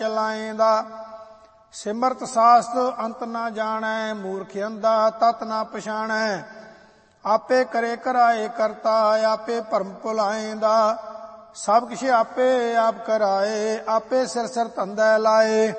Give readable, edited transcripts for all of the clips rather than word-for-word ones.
ਚਲਾਏਂਦਾ। ਸਿਮਰਤ ਸਾਸਤ ਅੰਤ ਨਾ ਜਾਣੈ, ਮੂਰਖ ਅੰਧਾ ਤਤ ਨਾ ਪਛਾਣੈ। ਆਪੇ ਕਰੇ ਕਰਾਏ ਕਰਤਾ, ਆਪੇ ਭਰਮ ਭੁਲਾਏਂਦਾ। ਸਭ ਕਿਛ ਆਪੇ ਆਪ ਕਰਾਏ, ਆਪੇ ਸਿਰ ਸਿਰ ਧੰਦਾ ਲਾਏ।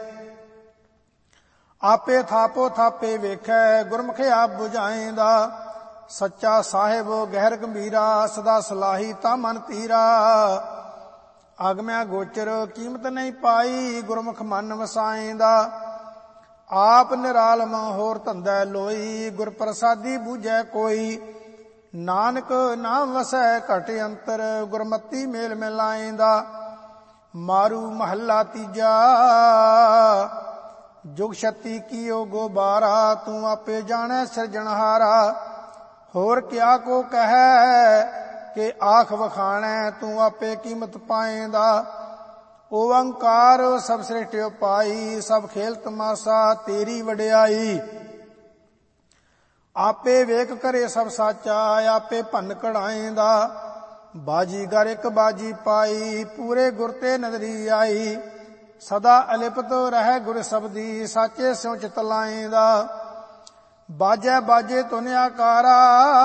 ਆਪੇ ਥਾਪੋ ਥਾਪੇ ਵੇਖੈ, ਗੁਰਮੁਖ ਆਪ ਬੁਝਾਏਂਦਾ। ਸੱਚਾ ਸਾਹਿਬ ਗਹਿਰ ਗੰਭੀਰਾ, ਸਦਾ ਸਲਾਹੀ ਤਾ ਮਨ ਧੀਰਾ। ਆਗਮਿਆ ਗੋਚਰ ਕੀਮਤ ਨਹੀਂ ਪਾਈ, ਗੁਰਮੁਖ ਮਨ ਵਸਾਏਂਦਾ। ਆਪ ਨਿਰਾਲਮ ਹੋਰ ਧੰਦਾ ਲੋਈ, ਗੁਰ ਪ੍ਰਸਾਦੀ ਬੂਝੈ ਕੋਈ। ਨਾਨਕ ਨਾਮ ਵਸੈ ਘਟ ਅੰਤਰ, ਗੁਰਮਤੀ ਮੇਲ ਮਿਲਾਏਂਦਾ। ਮਾਰੂ ਮਹੱਲਾ ਤੀਜਾ। ਜੁਗ ਛਤੀ ਕੀਓ ਗੋਬਾਰਾ, ਤੂੰ ਆਪੇ ਜਾਣੈ ਸਿਰਜਣਹਾਰਾ। ਹੋਰ ਕਿਆ ਕੋ ਕਹੈ ਕਿ ਆਖ ਵਖਾਣੈ, ਤੂੰ ਆਪੇ ਕੀਮਤ ਪਾਏਂਦਾ। ਓੰਕਾਰ ਸਭ ਸ੍ਰਿਸ਼ਟਿ ਪਾਈ, ਸਭ ਖੇਲ ਤਮਾਸ਼ਾ ਤੇਰੀ ਵਡਿਆਈ। ਆਪੇ ਵੇਖ ਕਰੇ ਸਭ ਸਾਚਾ, ਆਪੇ ਭੰਨ ਕਢਾਏਂਦਾ। ਬਾਜੀਗਰ ਇੱਕ ਬਾਜੀ ਪਾਈ, ਪੂਰੇ ਗੁਰ ਤੇ ਨਦਰੀ ਆਈ। ਸਦਾ ਅਲਿਪਤ ਰਹਿ ਗੁਰ ਸਬਦੀ, ਸਾਚੇ ਸਿਉ ਚਿਤ ਲਾਏਂਦਾ। ਬਾਜੈ ਬਾਜੇ ਧੁਨ ਆਕਾਰਾ,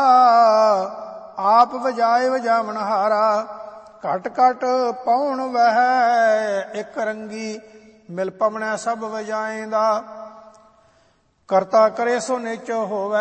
ਆਪ ਵਜਾਏ ਵਜਾਵਣਹਾਰਾ। ਘਟ ਘਟ ਪਉਣ ਵਹਿ ਇੱਕ ਰੰਗੀ, ਮਿਲ ਪਵਣੈ ਸਭ ਵਜਾਏਂਦਾ। ਕਰਤਾ ਕਰੇ ਸੋ ਨਿਚ ਹੋਵੈ,